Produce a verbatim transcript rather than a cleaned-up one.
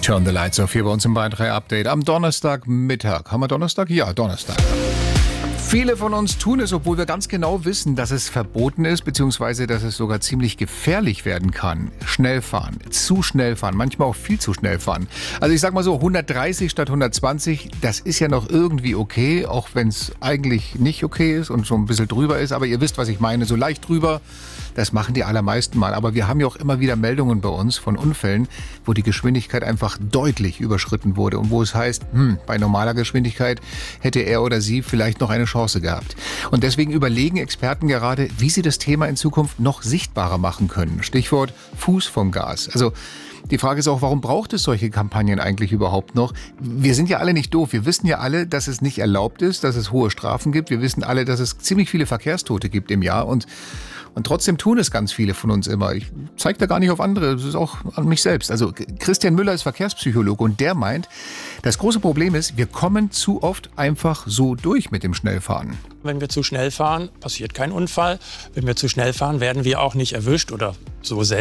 Turn the Lights Off hier bei uns im Bayern drei Update am Donnerstagmittag. Haben wir Donnerstag? Ja, Donnerstag. Viele von uns tun es, obwohl wir ganz genau wissen, dass es verboten ist, beziehungsweise dass es sogar ziemlich gefährlich werden kann. Schnell fahren, zu schnell fahren, manchmal auch viel zu schnell fahren. Also ich sag mal so, hundertdreißig statt hundertzwanzig, das ist ja noch irgendwie okay, auch wenn es eigentlich nicht okay ist und so ein bisschen drüber ist. Aber ihr wisst, was ich meine, so leicht drüber, das machen die allermeisten mal. Aber wir haben ja auch immer wieder Meldungen bei uns von Unfällen, wo die Geschwindigkeit einfach deutlich überschritten wurde und wo es heißt, hm, bei normaler Geschwindigkeit hätte er oder sie vielleicht noch eine Chance gehabt. Und deswegen überlegen Experten gerade, wie sie das Thema in Zukunft noch sichtbarer machen können. Stichwort Fuß vom Gas. Also die Frage ist auch, warum braucht es solche Kampagnen eigentlich überhaupt noch? Wir sind ja alle nicht doof. Wir wissen ja alle, dass es nicht erlaubt ist, dass es hohe Strafen gibt. Wir wissen alle, dass es ziemlich viele Verkehrstote gibt im Jahr und Und trotzdem tun es ganz viele von uns immer. Ich zeige da gar nicht auf andere, das ist auch an mich selbst. Also Christian Müller ist Verkehrspsychologe und der meint, das große Problem ist, wir kommen zu oft einfach so durch mit dem Schnellfahren. Wenn wir zu schnell fahren, passiert kein Unfall. Wenn wir zu schnell fahren, werden wir auch nicht erwischt oder so selten.